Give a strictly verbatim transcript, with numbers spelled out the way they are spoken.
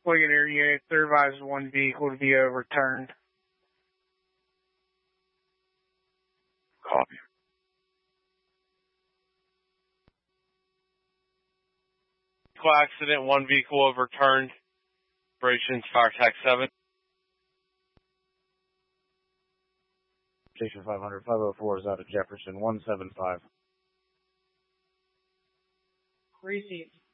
Wigator unit, advise one vehicle to be overturned. Copy. Vehicle accident, one vehicle overturned. Operations Fire Tac seven. Station five hundred, five oh four is out of Jefferson, one seven five. Received.